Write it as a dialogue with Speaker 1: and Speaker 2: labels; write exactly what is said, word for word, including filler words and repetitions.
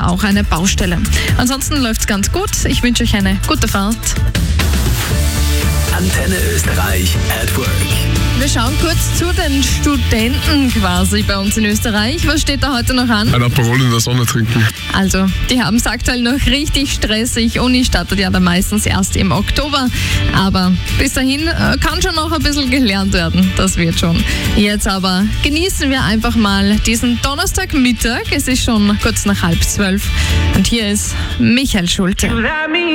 Speaker 1: auch eine Baustelle. Ansonsten läuft es ganz gut. Ich wünsche euch eine gute Fahrt.
Speaker 2: Antenne Österreich at Work.
Speaker 1: Wir schauen kurz zu den Studenten quasi bei uns in Österreich. Was steht da heute noch an?
Speaker 3: Ein Aperol in der Sonne trinken.
Speaker 1: Also, die haben es aktuell noch richtig stressig. Uni startet ja dann meistens erst im Oktober. Aber bis dahin äh, kann schon noch ein bisschen gelernt werden. Das wird schon. Jetzt aber genießen wir einfach mal diesen Donnerstagmittag. Es ist schon kurz nach halb zwölf. Und hier ist Michael Schulte.